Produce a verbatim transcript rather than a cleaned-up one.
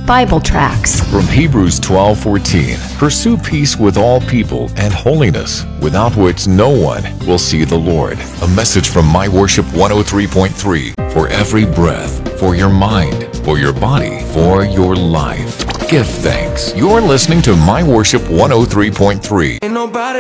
Bible tracts. From Hebrews twelve fourteen, pursue peace with all people and holiness, without which no one will see the Lord. A message from My Worship one oh three point three. For every breath, for your mind, for your body, for your life. Give thanks. You're listening to My Worship one oh three point three. Ain't nobody